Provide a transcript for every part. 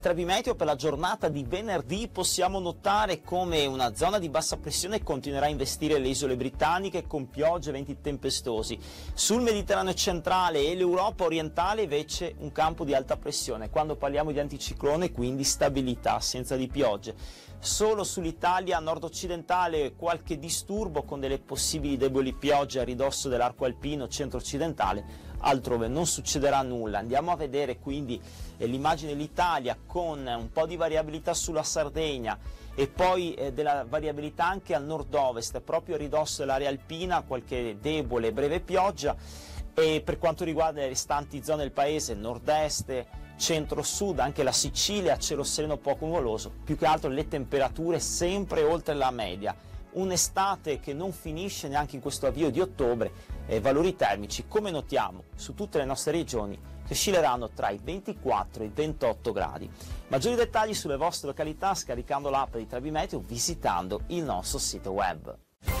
Trebimeteo per la giornata di venerdì possiamo notare come una zona di bassa pressione continuerà a investire le isole britanniche con piogge e venti tempestosi. Sul Mediterraneo centrale e l'Europa orientale invece un campo di alta pressione. Quando parliamo di anticiclone quindi stabilità senza di piogge. Solo sull'Italia nord-occidentale qualche disturbo con delle possibili deboli piogge a ridosso dell'arco alpino centro-occidentale. Altrove non succederà nulla. Andiamo a vedere quindi l'immagine dell'Italia con un po' di variabilità sulla Sardegna e poi della variabilità anche al nord-ovest, proprio a ridosso dell'area alpina, qualche debole e breve pioggia. E per quanto riguarda le restanti zone del paese, nord-est, centro-sud, anche la Sicilia, cielo sereno poco nuvoloso, più che altro le temperature sempre oltre la media. Un'estate che non finisce neanche in questo avvio di ottobre, valori termici, come notiamo, su tutte le nostre regioni, che oscilleranno tra i 24 e i 28 gradi. Maggiori dettagli sulle vostre località scaricando l'app di Trebimeteo, visitando il nostro sito web.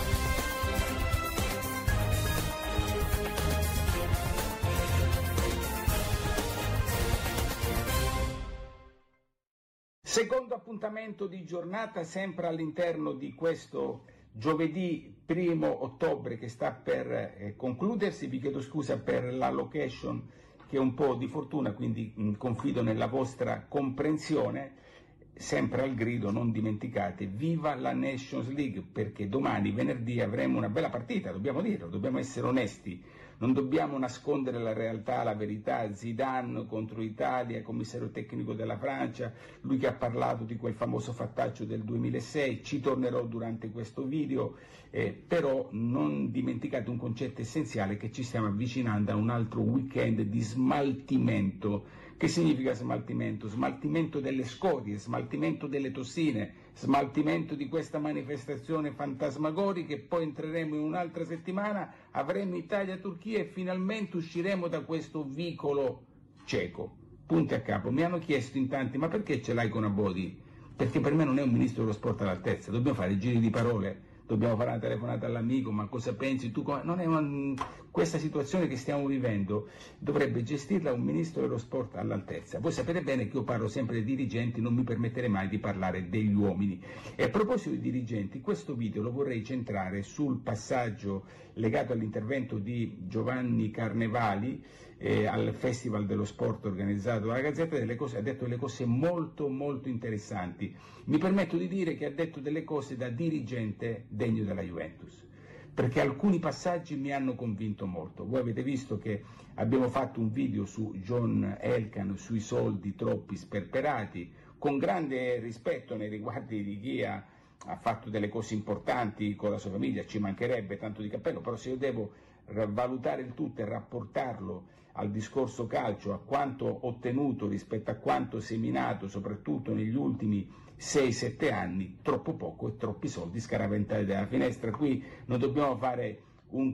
Secondo appuntamento di giornata, sempre all'interno di questo giovedì 1 ottobre che sta per concludersi. Vi chiedo scusa per la location che è un po' di fortuna, quindi confido nella vostra comprensione. Sempre al grido, non dimenticate, viva la Nations League, perché domani, venerdì, avremo una bella partita, dobbiamo dirlo, dobbiamo essere onesti, non dobbiamo nascondere la realtà, la verità. Zidane contro Italia, commissario tecnico della Francia, lui che ha parlato di quel famoso fattaccio del 2006, ci tornerò durante questo video, però non dimenticate un concetto essenziale, che ci stiamo avvicinando a un altro weekend di smaltimento. Che significa smaltimento? Smaltimento delle scorie, smaltimento delle tossine, smaltimento di questa manifestazione fantasmagorica, e poi entreremo in un'altra settimana, avremo Italia-Turchia e finalmente usciremo da questo vicolo cieco. Punti a capo. Mi hanno chiesto in tanti, ma perché ce l'hai con Abodi? Perché per me non è un ministro dello sport all'altezza, dobbiamo fare giri di parole. Dobbiamo fare una telefonata all'amico, ma cosa pensi tu? Non è questa situazione che stiamo vivendo dovrebbe gestirla un ministro dello sport all'altezza. Voi sapete bene che io parlo sempre dei dirigenti, non mi permetterei mai di parlare degli uomini. E a proposito di dirigenti, questo video lo vorrei centrare sul passaggio legato all'intervento di Giovanni Carnevali al Festival dello Sport organizzato dalla Gazzetta delle Cose. Ha detto delle cose molto molto interessanti. Mi permetto di dire che ha detto delle cose da dirigente degno della Juventus, perché alcuni passaggi mi hanno convinto molto. Voi avete visto che abbiamo fatto un video su John Elkann, sui soldi troppi sperperati, con grande rispetto nei riguardi di chi ha fatto delle cose importanti con la sua famiglia, ci mancherebbe, tanto di cappello, però se io devo valutare il tutto e rapportarlo al discorso calcio, a quanto ottenuto rispetto a quanto seminato, soprattutto negli ultimi 6-7 anni, troppo poco e troppi soldi scaraventati dalla finestra. Qui non dobbiamo fare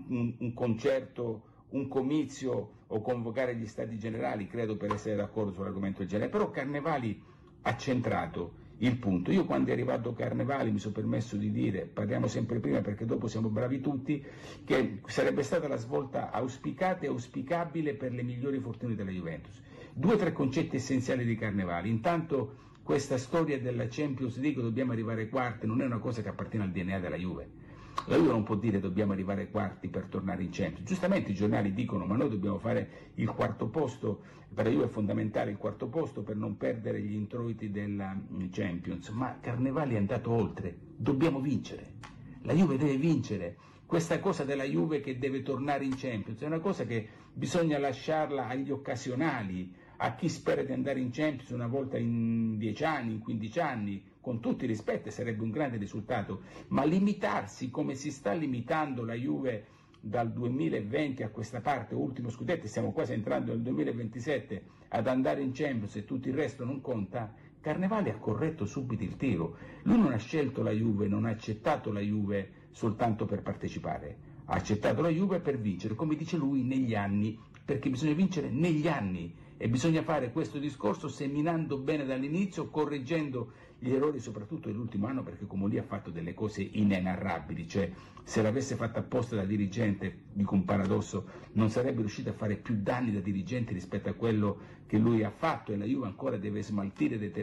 un concerto, un comizio o convocare gli stati generali, credo, per essere d'accordo sull'argomento del genere, però Carnevali ha centrato il punto. Io quando è arrivato Carnevali mi sono permesso di dire, parliamo sempre prima perché dopo siamo bravi tutti, che sarebbe stata la svolta auspicata e auspicabile per le migliori fortune della Juventus. 2 o 3 concetti essenziali di Carnevali. Intanto, questa storia della Champions League, dobbiamo arrivare ai quarti, non è una cosa che appartiene al DNA della Juve. La Juve non può dire dobbiamo arrivare ai quarti per tornare in Champions. Giustamente i giornali dicono ma noi dobbiamo fare il quarto posto, per la Juve è fondamentale il quarto posto per non perdere gli introiti della Champions. Ma Carnevali è andato oltre, dobbiamo vincere, la Juve deve vincere. Questa cosa della Juve che deve tornare in Champions è una cosa che bisogna lasciarla agli occasionali, a chi spera di andare in Champions una volta in 10 anni, in 15 anni, con tutti i rispetti sarebbe un grande risultato, ma limitarsi come si sta limitando la Juve dal 2020 a questa parte, ultimo scudetto, stiamo quasi entrando nel 2027, ad andare in Champions e tutto il resto non conta. Carnevali ha corretto subito il tiro. Lui non ha scelto la Juve, non ha accettato la Juve soltanto per partecipare, ha accettato la Juve per vincere, come dice lui, negli anni, perché bisogna vincere negli anni e bisogna fare questo discorso seminando bene dall'inizio, correggendo gli errori soprattutto dell'ultimo anno, perché Comolli ha fatto delle cose inenarrabili, cioè se l'avesse fatta apposta da dirigente, dico un paradosso, non sarebbe riuscito a fare più danni da dirigente rispetto a quello che lui ha fatto, e la Juve ancora deve smaltire